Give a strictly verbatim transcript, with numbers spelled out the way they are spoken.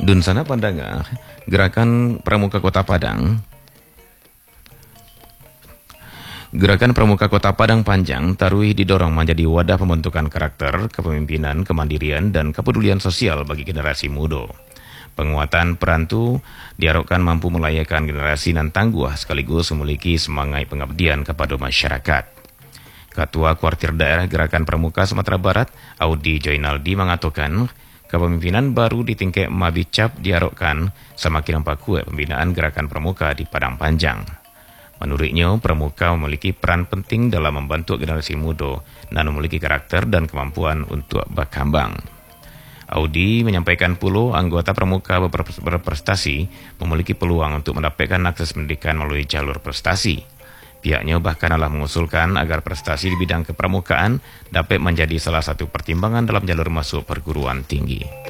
Dun sana pandangan, Gerakan Pramuka Kota Padang Gerakan Pramuka Kota Padang Panjang Tarui didorong menjadi wadah pembentukan karakter, kepemimpinan, kemandirian, dan kepedulian sosial bagi generasi muda. Penguatan perantu diharapkan mampu melayakan generasi nan tangguh sekaligus memiliki semangat pengabdian kepada masyarakat. Ketua Kuartir Daerah Gerakan Pramuka Sumatera Barat, Audi Joinaldi, mengatakan kepemimpinan baru di tingkat Mabicap diharapkan semakin memperkuat pembinaan gerakan pramuka di Padang Panjang. Menurutnya, pramuka memiliki peran penting dalam membantu generasi muda dan memiliki karakter dan kemampuan untuk berkembang. Audi menyampaikan puluh anggota pramuka berprestasi memiliki peluang untuk mendapatkan akses pendidikan melalui jalur prestasi. Pihaknya bahkan telah mengusulkan agar prestasi di bidang kepramukaan dapat menjadi salah satu pertimbangan dalam jalur masuk perguruan tinggi.